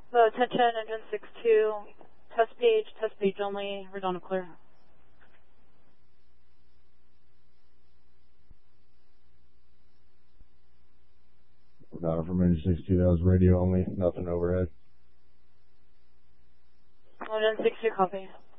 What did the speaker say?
Attention, engine 6-2, test page only, Redondo clear. From engine 6-2, that was radio only, nothing overhead. Engine 6-2, copy.